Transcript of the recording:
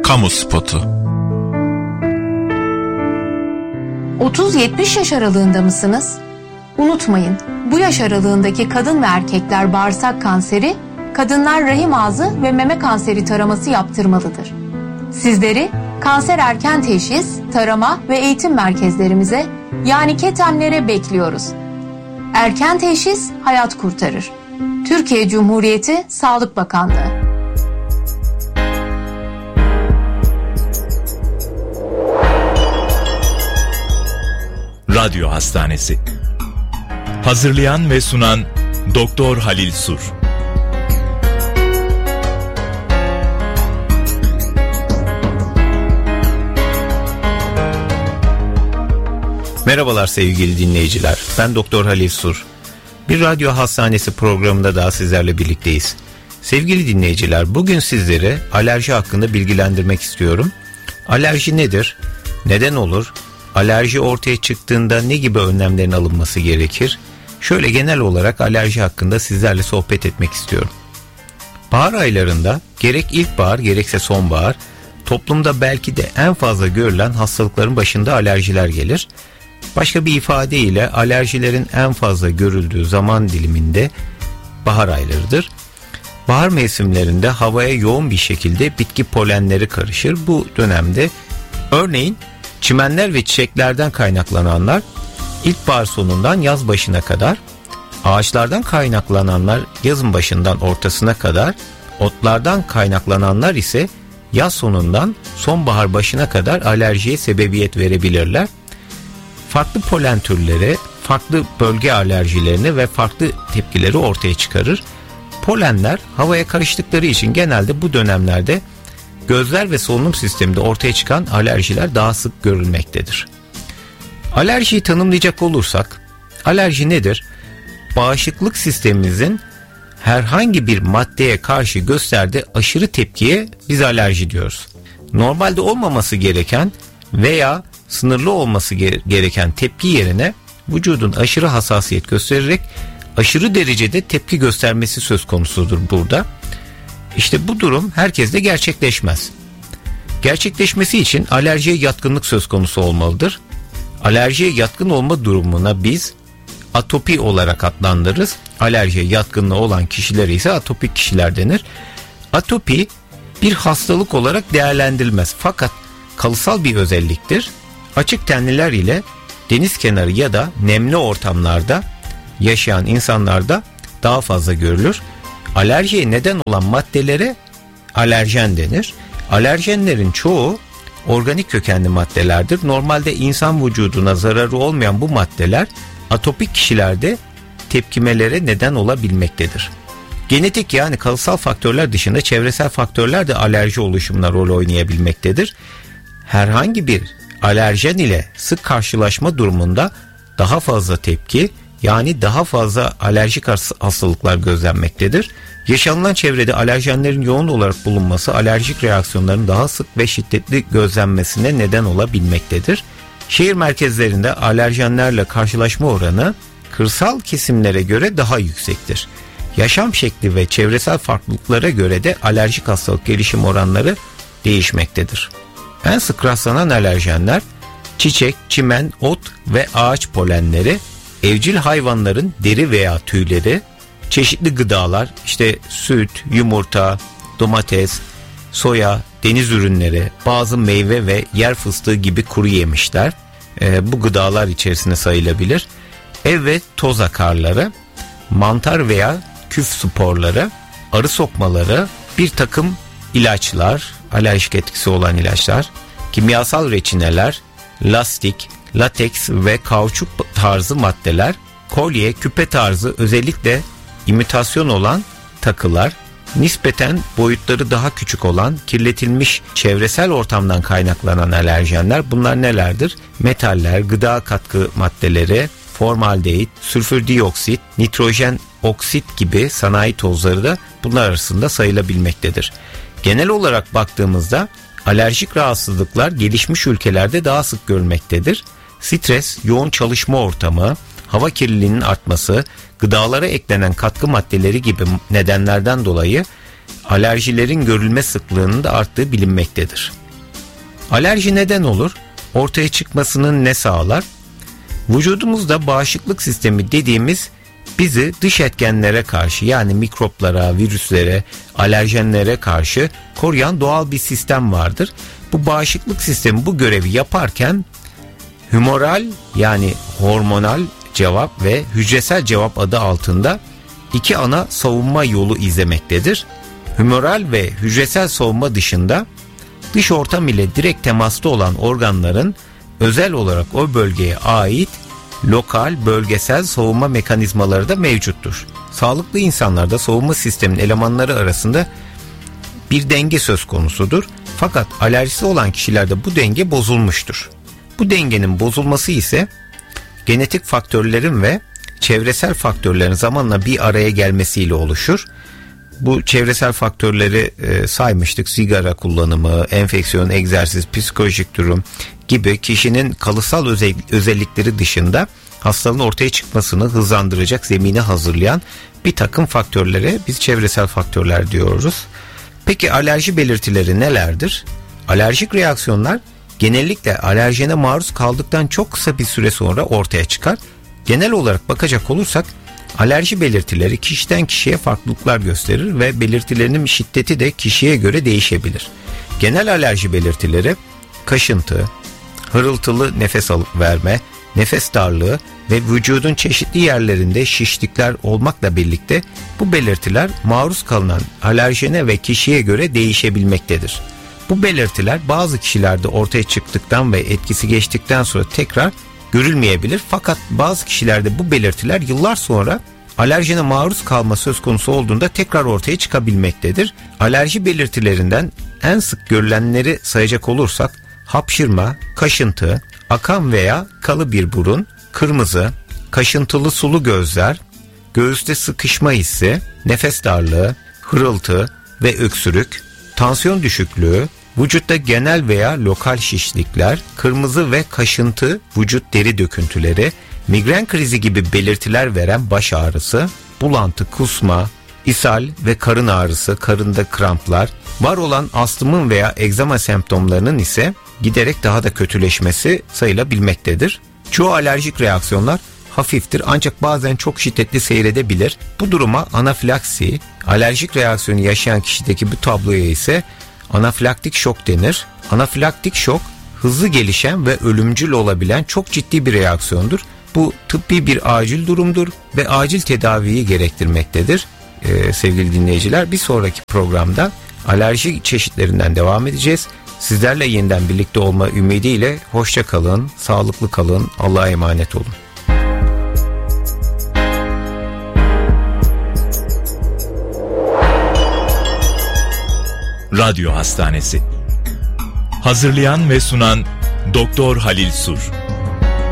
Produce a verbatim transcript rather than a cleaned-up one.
Kamu spotu. otuz yetmiş yaş aralığında mısınız? Unutmayın, bu yaş aralığındaki kadın ve erkekler bağırsak kanseri, kadınlar rahim ağzı ve meme kanseri taraması yaptırmalıdır. Sizleri kanser erken teşhis, tarama ve eğitim merkezlerimize, yani KETEM'lere bekliyoruz. Erken teşhis hayat kurtarır. Türkiye Cumhuriyeti Sağlık Bakanlığı. Radyo Hastanesi. Hazırlayan ve sunan Doktor Halil Sur. Merhabalar sevgili dinleyiciler. Ben Doktor Halil Sur. Bir radyo hastanesi programında daha sizlerle birlikteyiz. Sevgili dinleyiciler, bugün sizleri alerji hakkında bilgilendirmek istiyorum. Alerji nedir? Neden olur? Alerji ortaya çıktığında ne gibi önlemlerin alınması gerekir? Şöyle genel olarak alerji hakkında sizlerle sohbet etmek istiyorum. Bahar aylarında gerek ilkbahar gerekse sonbahar, toplumda belki de en fazla görülen hastalıkların başında alerjiler gelir. Başka bir ifadeyle alerjilerin en fazla görüldüğü zaman diliminde bahar aylarıdır. Bahar mevsimlerinde havaya yoğun bir şekilde bitki polenleri karışır. Bu dönemde örneğin çimenler ve çiçeklerden kaynaklananlar ilkbahar sonundan yaz başına kadar, ağaçlardan kaynaklananlar yazın başından ortasına kadar, otlardan kaynaklananlar ise yaz sonundan sonbahar başına kadar alerjiye sebebiyet verebilirler. Farklı polen türleri, farklı bölge alerjilerini ve farklı tepkileri ortaya çıkarır. Polenler havaya karıştıkları için genelde bu dönemlerde gözler ve solunum sisteminde ortaya çıkan alerjiler daha sık görülmektedir. Alerjiyi tanımlayacak olursak, alerji nedir? Bağışıklık sistemimizin herhangi bir maddeye karşı gösterdiği aşırı tepkiye biz alerji diyoruz. Normalde olmaması gereken veya sınırlı olması gereken tepki yerine vücudun aşırı hassasiyet göstererek aşırı derecede tepki göstermesi söz konusudur burada. İşte bu durum herkeste gerçekleşmez. Gerçekleşmesi için alerjiye yatkınlık söz konusu olmalıdır. Alerjiye yatkın olma durumuna biz atopi olarak adlandırırız. Alerjiye yatkınlığı olan kişilere ise atopik kişiler denir. Atopi bir hastalık olarak değerlendirilmez fakat kalıtsal bir özelliktir. Açık tenliler ile deniz kenarı ya da nemli ortamlarda yaşayan insanlarda daha fazla görülür. Alerjiye neden olan maddelere alerjen denir. Alerjenlerin çoğu organik kökenli maddelerdir. Normalde insan vücuduna zararı olmayan bu maddeler atopik kişilerde tepkimelere neden olabilmektedir. Genetik yani kalıtsal faktörler dışında çevresel faktörler de alerji oluşumuna rol oynayabilmektedir. Herhangi bir alerjen ile sık karşılaşma durumunda daha fazla tepki, yani daha fazla alerjik hastalıklar gözlenmektedir. Yaşanılan çevrede alerjenlerin yoğun olarak bulunması alerjik reaksiyonların daha sık ve şiddetli gözlenmesine neden olabilmektedir. Şehir merkezlerinde alerjenlerle karşılaşma oranı kırsal kesimlere göre daha yüksektir. Yaşam şekli ve çevresel farklılıklara göre de alerjik hastalık gelişim oranları değişmektedir. En sık rastlanan alerjenler çiçek, çimen, ot ve ağaç polenleri, evcil hayvanların deri veya tüyleri, çeşitli gıdalar, işte süt, yumurta, domates, soya, deniz ürünleri, bazı meyve ve yer fıstığı gibi kuru yemişler e, bu gıdalar içerisine sayılabilir. Ev ve toz akarları, mantar veya küf sporları, arı sokmaları, bir takım ilaçlar, alerjik etkisi olan ilaçlar, kimyasal reçineler, lastik, lateks ve kauçuk tarzı maddeler, kolye, küpe tarzı özellikle imitasyon olan takılar, nispeten boyutları daha küçük olan kirletilmiş çevresel ortamdan kaynaklanan alerjenler, bunlar nelerdir? Metaller, gıda katkı maddeleri, formaldehit, sülfür dioksit, nitrojen oksit gibi sanayi tozları da bunlar arasında sayılabilmektedir. Genel olarak baktığımızda alerjik rahatsızlıklar gelişmiş ülkelerde daha sık görülmektedir. Stres, yoğun çalışma ortamı, hava kirliliğinin artması, gıdalara eklenen katkı maddeleri gibi nedenlerden dolayı alerjilerin görülme sıklığının da arttığı bilinmektedir. Alerji neden olur? Ortaya çıkmasının ne sağlar? Vücudumuzda bağışıklık sistemi dediğimiz bizi dış etkenlere karşı, yani mikroplara, virüslere, alerjenlere karşı koruyan doğal bir sistem vardır. Bu bağışıklık sistemi bu görevi yaparken humoral, yani hormonal cevap ve hücresel cevap adı altında iki ana savunma yolu izlemektedir. Humoral ve hücresel savunma dışında dış ortam ile direkt temasta olan organların özel olarak o bölgeye ait lokal, bölgesel savunma mekanizmaları da mevcuttur. Sağlıklı insanlarda savunma sisteminin elemanları arasında bir denge söz konusudur. Fakat alerjisi olan kişilerde bu denge bozulmuştur. Bu dengenin bozulması ise genetik faktörlerin ve çevresel faktörlerin zamanla bir araya gelmesiyle oluşur. Bu çevresel faktörleri e, saymıştık. Sigara kullanımı, enfeksiyon, egzersiz, psikolojik durum gibi kişinin kalıtsal özel, özellikleri dışında hastalığın ortaya çıkmasını hızlandıracak zemini hazırlayan bir takım faktörlere biz çevresel faktörler diyoruz. Peki alerji belirtileri nelerdir? Alerjik reaksiyonlar genellikle alerjene maruz kaldıktan çok kısa bir süre sonra ortaya çıkar. Genel olarak bakacak olursak alerji belirtileri kişiden kişiye farklılıklar gösterir ve belirtilerinin şiddeti de kişiye göre değişebilir. Genel alerji belirtileri kaşıntı, hırıltılı nefes alıp verme, nefes darlığı ve vücudun çeşitli yerlerinde şişlikler olmakla birlikte bu belirtiler maruz kalınan alerjene ve kişiye göre değişebilmektedir. Bu belirtiler bazı kişilerde ortaya çıktıktan ve etkisi geçtikten sonra tekrar görülmeyebilir. Fakat bazı kişilerde bu belirtiler yıllar sonra alerjene maruz kalma söz konusu olduğunda tekrar ortaya çıkabilmektedir. Alerji belirtilerinden en sık görülenleri sayacak olursak hapşırma, kaşıntı, akan veya kalı bir burun, kırmızı, kaşıntılı sulu gözler, göğüste sıkışma hissi, nefes darlığı, hırıltı ve öksürük, tansiyon düşüklüğü, vücutta genel veya lokal şişlikler, kırmızı ve kaşıntı, vücut deri döküntüleri, migren krizi gibi belirtiler veren baş ağrısı, bulantı, kusma, ishal ve karın ağrısı, karında kramplar, var olan astımın veya egzama semptomlarının ise giderek daha da kötüleşmesi sayılabilmektedir. Çoğu alerjik reaksiyonlar hafiftir ancak bazen çok şiddetli seyredebilir. Bu duruma anafilaksi, alerjik reaksiyonu yaşayan kişideki bu tabloya ise anafilaktik şok denir. Anafilaktik şok hızlı gelişen ve ölümcül olabilen çok ciddi bir reaksiyondur. Bu tıbbi bir acil durumdur ve acil tedaviyi gerektirmektedir. Ee, sevgili dinleyiciler, bir sonraki programda alerji çeşitlerinden devam edeceğiz. Sizlerle yeniden birlikte olma ümidiyle hoşça kalın, sağlıklı kalın, Allah'a emanet olun. Radyo Hastanesi. Hazırlayan ve sunan Doktor Halil Sur.